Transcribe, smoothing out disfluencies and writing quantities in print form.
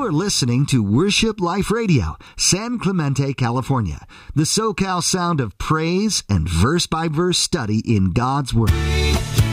are listening to Worship Life Radio, San Clemente, California, the SoCal sound of praise and verse-by-verse study in God's Word.